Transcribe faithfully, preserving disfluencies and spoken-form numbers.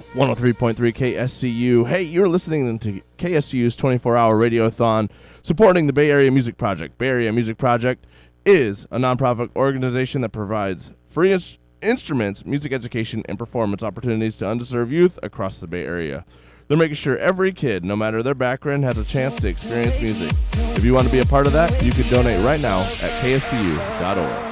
one oh three point three K S C U. Hey, you're listening to K S C U's twenty-four hour radiothon supporting the Bay Area Music Project. Bay Area Music Project is a nonprofit organization that provides free ins- instruments, music education, and performance opportunities to underserved youth across the Bay Area. They're making sure every kid, no matter their background, has a chance to experience music. If you want to be a part of that, you can donate right now at K S C U dot org.